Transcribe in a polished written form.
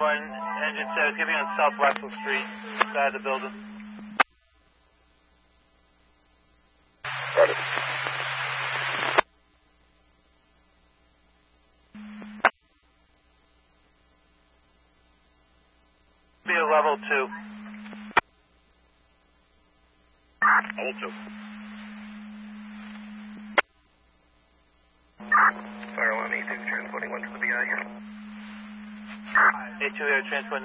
1, engine 7 is giving on South Waxel Street, side of the building. Roger. Be a level 2. Level 2. Fire alarm 82, transporting 1 to the BI. 82 here, transport